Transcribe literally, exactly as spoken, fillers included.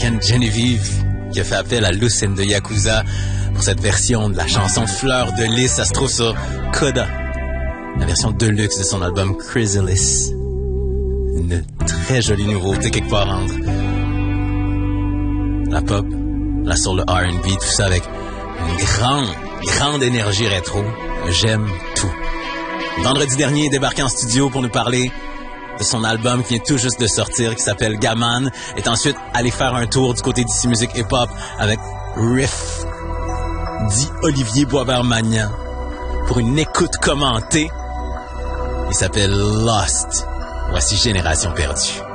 américaine Genevieve qui a fait appel à Lucinda Yakuza pour cette version de la chanson Fleur de Lys. Ça se trouve sur Coda, la version deluxe de son album Chrysalis. Une très jolie nouveauté quelque part entre la pop, la soul, le R and B, tout ça avec une grande, grande énergie rétro. J'aime tout. Vendredi dernier, il est débarqué en studio pour nous parler de son album qui vient tout juste de sortir, qui s'appelle Gaman, est ensuite allé faire un tour du côté d'ici Musique hip-hop avec Riff, dit Olivier Boisvert-Magnan, pour une écoute commentée. Il s'appelle Lost. Voici Génération Perdue.